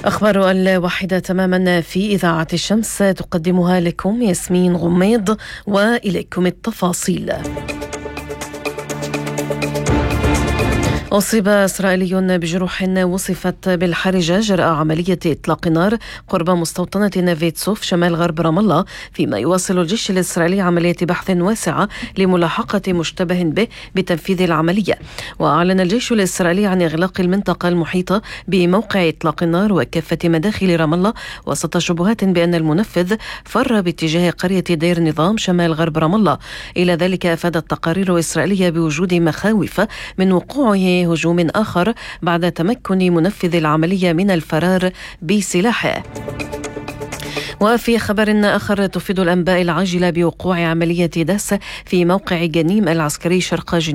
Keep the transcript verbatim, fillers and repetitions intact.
أخبار الواحدة تماما في إذاعة الشمس تقدمها لكم ياسمين غميض، وإليكم التفاصيل. أصيب إسرائيلي بجروح وصفت بالحرجة جراء عملية إطلاق نار قرب مستوطنة نافيتسوف شمال غرب رام الله، فيما يواصل الجيش الإسرائيلي عملية بحث واسعة لملاحقة مشتبه به بتنفيذ العملية. وأعلن الجيش الإسرائيلي عن إغلاق المنطقة المحيطة بموقع إطلاق النار وكافة مداخل رام الله، وسط شبهات بأن المنفذ فر باتجاه قرية دير نظام شمال غرب رام الله. إلى ذلك أفادت تقارير إسرائيلية بوجود مخاوف من وقوع هجوم آخر بعد تمكن منفذ العملية من الفرار بسلاحه. وفي خبر آخر، تفيد الأنباء العاجلة بوقوع عملية داس في موقع جنيم العسكري شرق جنيم